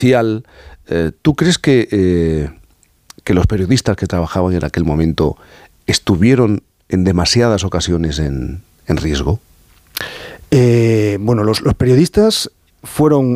¿Tú crees que los periodistas que trabajaban en aquel momento estuvieron en demasiadas ocasiones en riesgo? Bueno, los periodistas fueron